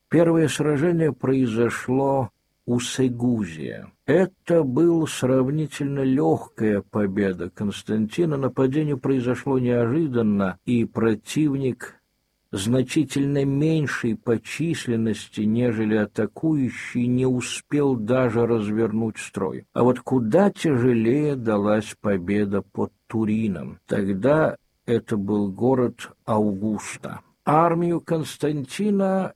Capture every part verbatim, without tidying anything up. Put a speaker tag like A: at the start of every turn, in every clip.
A: Первое сражение произошло у Сегузия. Это была сравнительно легкая победа Константина. Нападение произошло неожиданно, и противник значительно меньшей по численности, нежели атакующий, не успел даже развернуть строй. А вот куда тяжелее далась победа под Турином. Тогда это был город Аугуста. Армию Константина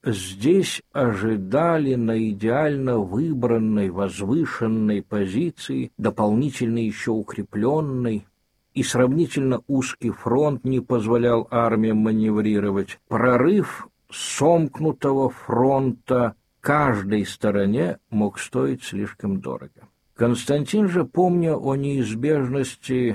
A: здесь ожидали на идеально выбранной, возвышенной позиции, дополнительно еще укрепленной, и сравнительно узкий фронт не позволял армиям маневрировать. Прорыв сомкнутого фронта каждой стороне мог стоить слишком дорого. Константин же, помня о неизбежности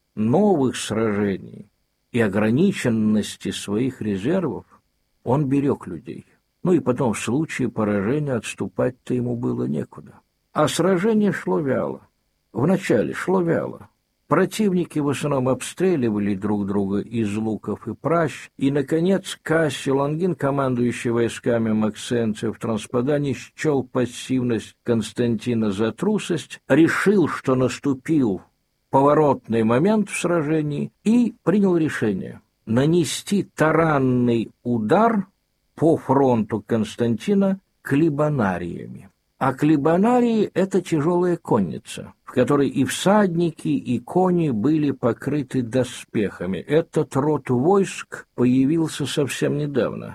A: новых сражений и ограниченности своих резервов, он берег людей. Ну и потом в случае поражения отступать-то ему было некуда. А сражение шло вяло. Вначале шло вяло. Противники в основном обстреливали друг друга из луков и пращ, и, наконец, Кассий Лонгин, командующий войсками Максенция в Транспадане, счел пассивность Константина за трусость, решил, что наступил поворотный момент в сражении, и принял решение нанести таранный удар по фронту Константина клибанариями. А клибанарии — это тяжелая конница, в которой и всадники, и кони были покрыты доспехами. Этот род войск появился совсем недавно.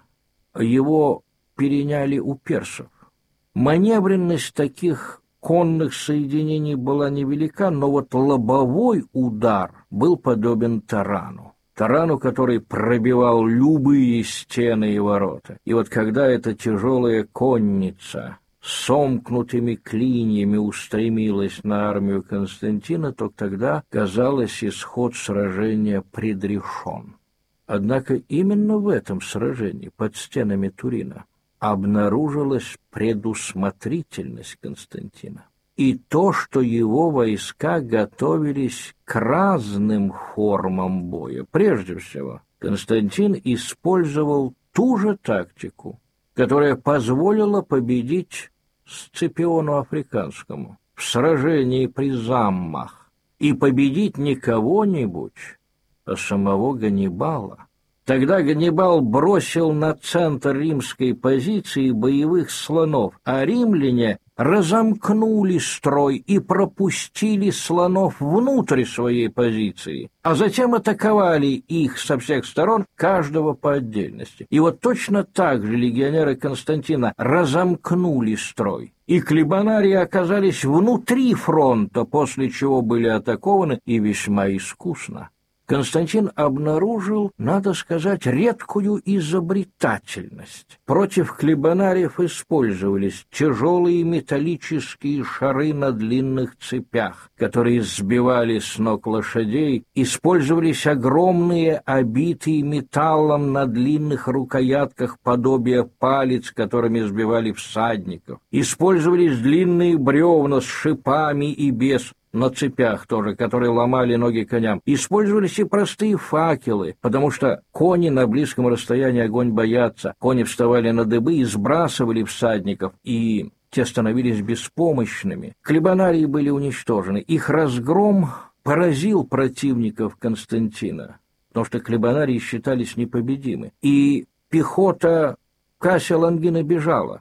A: Его переняли у персов. Маневренность таких конных соединений была невелика, но вот лобовой удар был подобен тарану. Тарану, который пробивал любые стены и ворота. И вот когда эта тяжелая конница с сомкнутыми клиньями устремилась на армию Константина, то тогда, казалось, исход сражения предрешен. Однако именно в этом сражении под стенами Турина обнаружилась предусмотрительность Константина. И то, что его войска готовились к разным формам боя. Прежде всего, Константин использовал ту же тактику, которая позволила победить Сципиону Африканскому в сражении при Заммах и победить не кого-нибудь, а самого Ганнибала. Тогда Ганнибал бросил на центр римской позиции боевых слонов, а римляне разомкнули строй и пропустили слонов внутрь своей позиции, а затем атаковали их со всех сторон, каждого по отдельности. И вот точно так же легионеры Константина разомкнули строй, и клибанарии оказались внутри фронта, после чего были атакованы и весьма искусно. Константин обнаружил, надо сказать, редкую изобретательность. Против клибанариев использовались тяжелые металлические шары на длинных цепях, которые сбивали с ног лошадей, использовались огромные, обитые металлом на длинных рукоятках подобие палец, которыми сбивали всадников. Использовались длинные бревна с шипами и без на цепях тоже, которые ломали ноги коням. Использовались и простые факелы, потому что кони на близком расстоянии огонь боятся. Кони вставали на дыбы и сбрасывали всадников, и те становились беспомощными. Клибанарии были уничтожены. Их разгром поразил противников Константина, потому что клибанарии считались непобедимы. И пехота Кассия Лонгина бежала.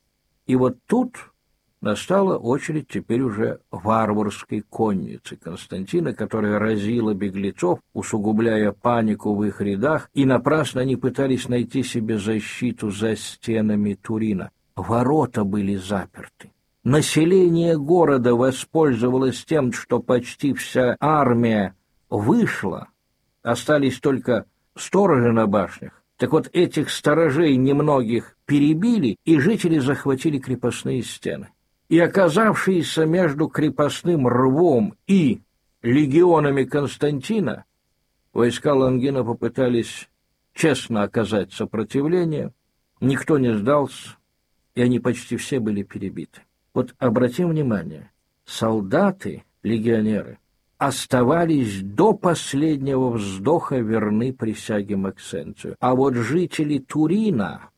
A: И вот тут настала очередь теперь уже варварской конницы Константина, которая разила беглецов, усугубляя панику в их рядах, и напрасно они пытались найти себе защиту за стенами Турина. Ворота были заперты. Население города воспользовалось тем, что почти вся армия вышла, остались только сторожи на башнях. Так вот, этих сторожей немногих перебили, и жители захватили крепостные стены. И оказавшиеся между крепостным рвом и легионами Константина, войска Лонгина попытались честно оказать сопротивление, никто не сдался, и они почти все были перебиты. Вот обратим внимание, солдаты, легионеры, оставались до последнего вздоха верны присяге Максенцию, а вот жители Турина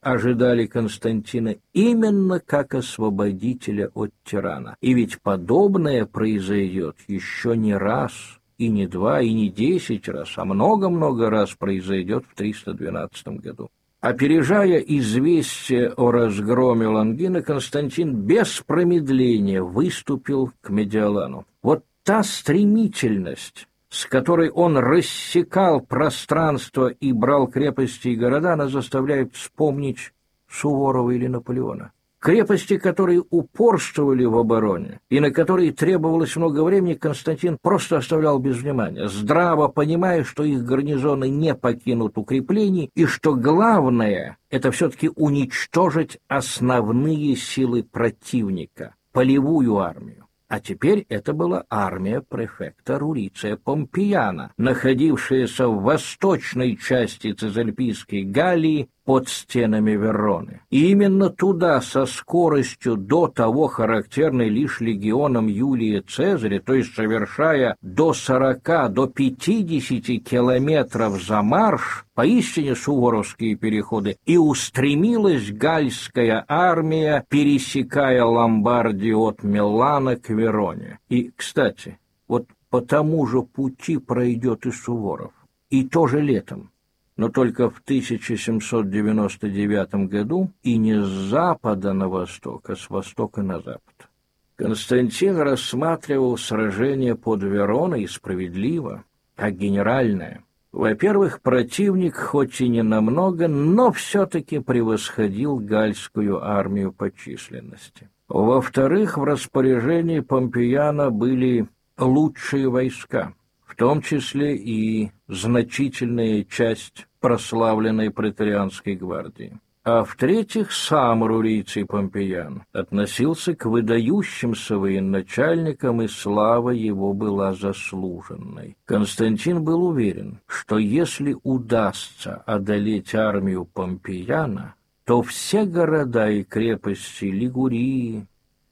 A: ожидали Константина именно как освободителя от тирана. И ведь подобное произойдет еще не раз, и не два, и не десять раз, а много-много раз произойдет в триста двенадцатом году. Опережая известие о разгроме Лонгина, Константин без промедления выступил к Медиолану. Вот та стремительность, с которой он рассекал пространство и брал крепости и города, она заставляет вспомнить Суворова или Наполеона. Крепости, которые упорствовали в обороне и на которые требовалось много времени, Константин просто оставлял без внимания, здраво понимая, что их гарнизоны не покинут укреплений и что главное – это все-таки уничтожить основные силы противника, полевую армию. А теперь это была армия префекта Руриция Помпеяна, находившаяся в восточной части Цезальпийской Галлии под стенами Вероны. И именно туда со скоростью до того характерной лишь легионам Юлия Цезаря, то есть совершая до сорока, до пятидесяти километров за марш, поистине суворовские переходы, и устремилась гальская армия, пересекая Ломбардию от Милана к Вероне. И, кстати, вот по тому же пути пройдет и Суворов, и тоже летом, но только в тысяча семьсот девяносто девятом году и не с запада на восток, а с востока на запад. Константин рассматривал сражение под Вероной справедливо, как генеральное. Во-первых, противник, хоть и не намного, но все-таки превосходил гальскую армию по численности. Во-вторых, в распоряжении Помпеяна были лучшие войска, в том числе и значительная часть прославленной преторианской гвардии. А в-третьих, сам Руриций Помпеян относился к выдающимся военачальникам, и слава его была заслуженной. Константин был уверен, что если удастся одолеть армию Помпеяна, то все города и крепости Лигурии,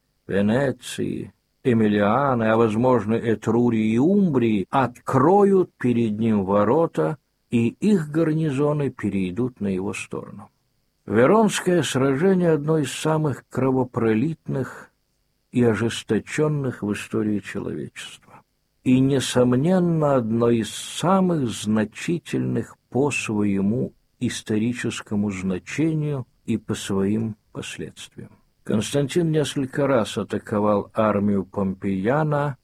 A: Венеции, Эмилианы, а, возможно, Этрурии и Умбрии откроют перед ним ворота, и их гарнизоны перейдут на его сторону. Веронское сражение – одно из самых кровопролитных и ожесточенных в истории человечества. И, несомненно, одно из самых значительных по своему историческому значению и по своим последствиям. Константин несколько раз атаковал армию Помпеяна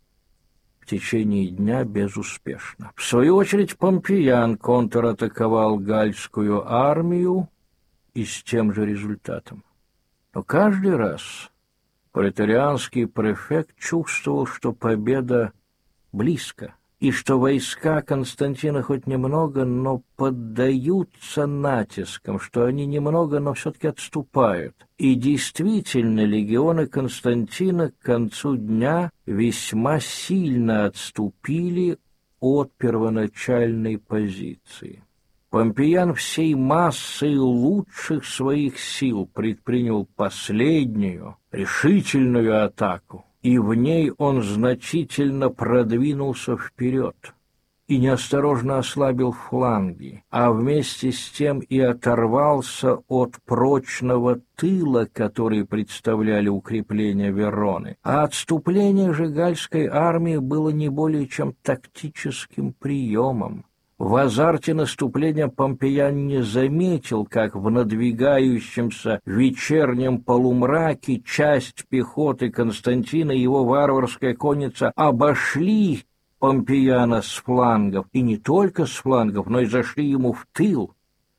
A: в течение дня безуспешно. В свою очередь Помпеян контратаковал гальскую армию и с тем же результатом. Но каждый раз преторианский префект чувствовал, что победа близко, и что войска Константина хоть немного, но поддаются натискам, что они немного, но все-таки отступают. И действительно, легионы Константина к концу дня весьма сильно отступили от первоначальной позиции. Помпеян всей массой лучших своих сил предпринял последнюю, решительную атаку, и в ней он значительно продвинулся вперед и неосторожно ослабил фланги, а вместе с тем и оторвался от прочного тыла, который представляли укрепления Вероны. А отступление же гальской армии было не более чем тактическим приемом. В азарте наступления Помпеян не заметил, как в надвигающемся вечернем полумраке часть пехоты Константина и его варварская конница обошли Помпеяна с флангов, и не только с флангов, но и зашли ему в тыл.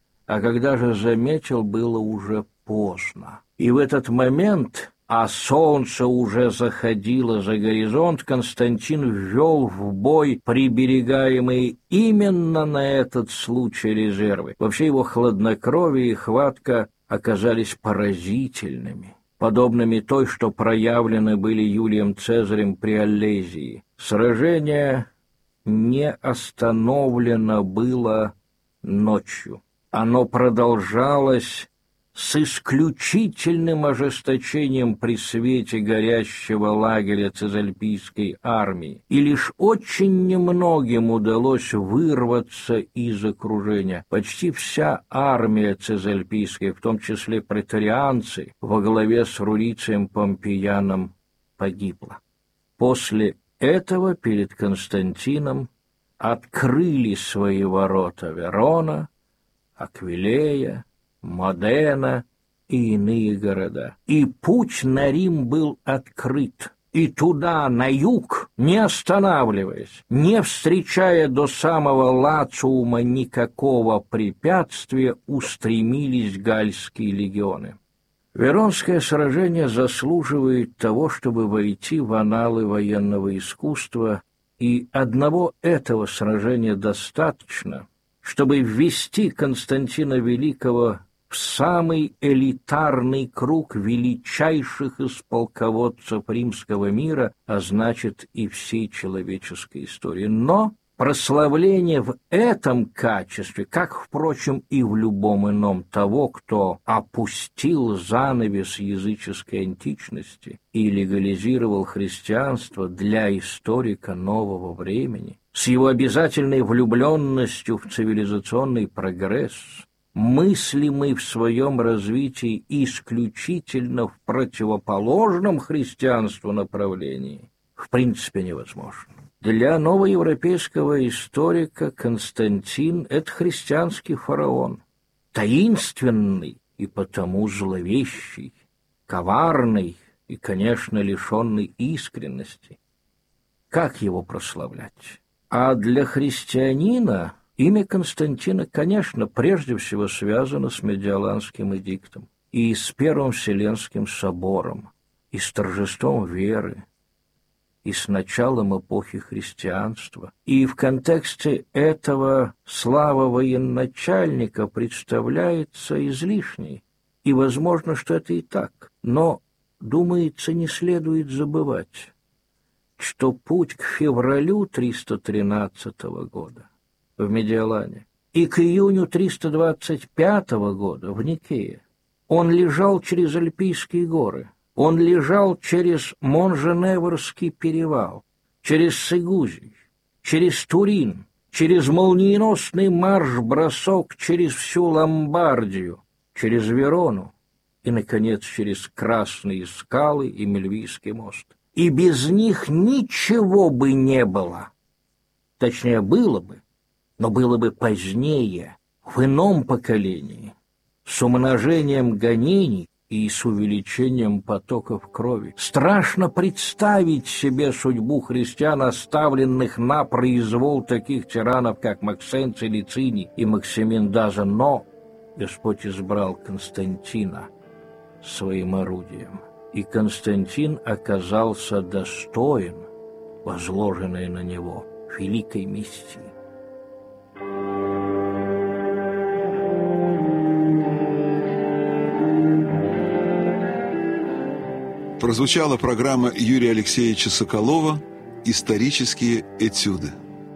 A: А когда же заметил, было уже поздно. И в этот момент, а солнце уже заходило за горизонт, Константин ввел в бой приберегаемые именно на этот случай резервы. Вообще его хладнокровие и хватка оказались поразительными, подобными той, что проявлены были Юлием Цезарем при Аллезии. Сражение не остановлено было ночью. Оно продолжалось с исключительным ожесточением при свете горящего лагеря цезальпийской армии, и лишь очень немногим удалось вырваться из окружения. Почти вся армия цезальпийская, в том числе претарианцы, во главе с Рурицием Помпеяном, погибла. После этого перед Константином открыли свои ворота Верона, Аквилея, Модена и иные города. И путь на Рим был открыт. И туда, на юг, не останавливаясь, не встречая до самого Лациума никакого препятствия, устремились галльские легионы. Веронское сражение заслуживает того, чтобы войти в анналы военного искусства, и одного этого сражения достаточно, чтобы ввести Константина Великого в самый элитарный круг величайших из полководцев римского мира, а значит и всей человеческой истории. Но прославление в этом качестве, как, впрочем, и в любом ином, того, кто опустил занавес языческой античности и легализировал христианство для историка нового времени, с его обязательной влюбленностью в цивилизационный прогресс, мыслимый в своем развитии исключительно в противоположном христианству направлении, в принципе невозможно. Для новоевропейского историка Константин – это христианский фараон, таинственный и потому зловещий, коварный и, конечно, лишенный искренности. Как его прославлять? А для христианина имя Константина, конечно, прежде всего связано с Медиоланским эдиктом и с Первым Вселенским собором, и с торжеством веры, и с началом эпохи христианства. И в контексте этого слава военачальника представляется излишней. И возможно, что это и так. Но, думается, не следует забывать, что путь к февралю триста тринадцатого года в Медиолане и к июню триста двадцать пятого года в Никее, он лежал через Альпийские горы. Он лежал через Монженеворский перевал, через Сегузий, через Турин, через молниеносный марш-бросок через всю Ломбардию, через Верону и, наконец, через Красные скалы и Мельвийский мост. И без них ничего бы не было. Точнее, было бы, но было бы позднее, в ином поколении, с умножением гонений и с увеличением потоков крови. Страшно представить себе судьбу христиан, оставленных на произвол таких тиранов, как Максенций Лициний и Максимин Даза, но Господь избрал Константина своим орудием, и Константин оказался достоин возложенной на него великой миссии.
B: Прозвучала программа Юрия Алексеевича Соколова «Исторические этюды».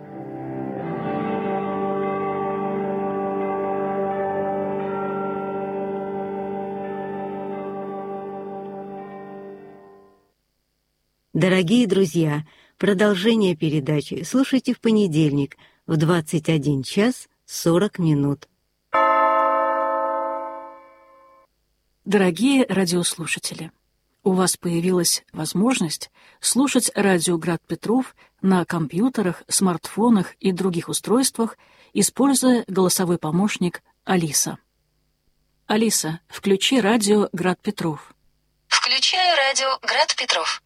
C: Дорогие друзья, продолжение передачи слушайте в понедельник в двадцать один час сорок минут.
D: Дорогие радиослушатели, у вас появилась возможность слушать радио «Град Петров» на компьютерах, смартфонах и других устройствах, используя голосовой помощник «Алиса». Алиса, включи радио «Град Петров».
E: Включаю радио «Град Петров».